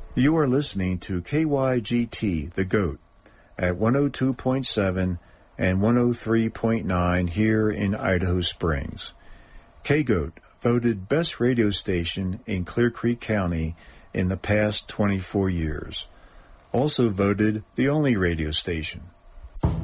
You are listening to KYGT, The Goat, at 102.7 and 103.9 here in Idaho Springs. K-Goat voted best radio station in Clear Creek County in the past 24 years. Also voted the only radio station.